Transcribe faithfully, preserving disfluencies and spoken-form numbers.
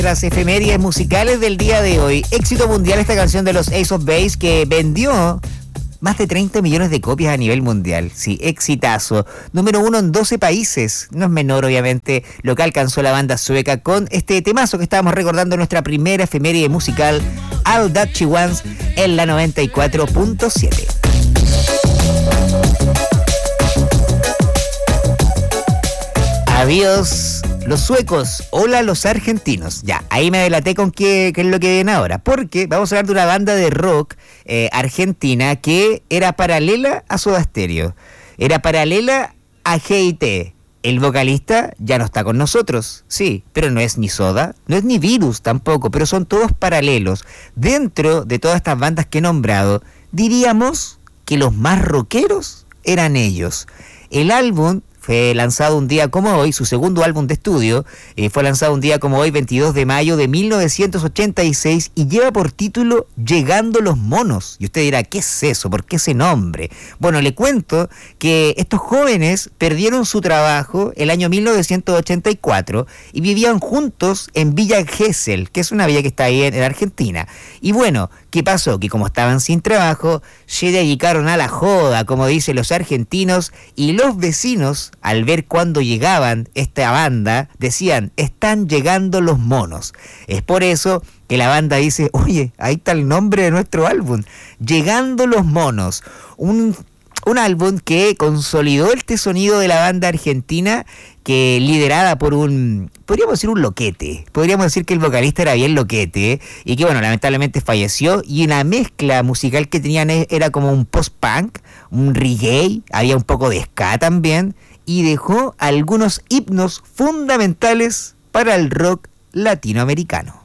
Las efemérides musicales del día de hoy. Éxito mundial esta canción de los Ace of Base que vendió más de treinta millones de copias a nivel mundial. Sí, exitazo. Número uno en doce países. No es menor, obviamente, lo que alcanzó la banda sueca con este temazo que estábamos recordando en nuestra primera efeméride musical, All That She Wants, en la noventa y cuatro punto siete. Adiós los suecos, hola los argentinos. Ya, ahí me delaté con qué, qué es lo que viene ahora. Porque vamos a hablar de una banda de rock eh, argentina que era paralela a Soda Stereo. Era paralela a G I T. El vocalista ya no está con nosotros, sí, pero no es ni Soda, no es ni Virus tampoco, pero son todos paralelos. Dentro de todas estas bandas que he nombrado, diríamos que los más rockeros eran ellos. El álbum fue lanzado un día como hoy, su segundo álbum de estudio, eh, fue lanzado un día como hoy, veintidós de mayo de mil novecientos ochenta y seis, y lleva por título Llegando los Monos. Y usted dirá, ¿qué es eso? ¿Por qué ese nombre? Bueno, le cuento que estos jóvenes perdieron su trabajo el año mil novecientos ochenta y cuatro y vivían juntos en Villa Gesell, que es una villa que está ahí en, en Argentina. Y bueno, ¿qué pasó? Que como estaban sin trabajo, se dedicaron a la joda, como dicen los argentinos, y los vecinos, al ver cuando llegaban esta banda, decían, están llegando los monos. Es por eso que la banda dice, oye, ahí está el nombre de nuestro álbum, Llegando los Monos. Un, un álbum que consolidó este sonido de la banda argentina, que liderada por un, podríamos decir un loquete, podríamos decir que el vocalista era bien loquete, ¿eh? Y que bueno, lamentablemente falleció, y una mezcla musical que tenían era como un post-punk, un reggae, había un poco de ska también, y dejó algunos himnos fundamentales para el rock latinoamericano.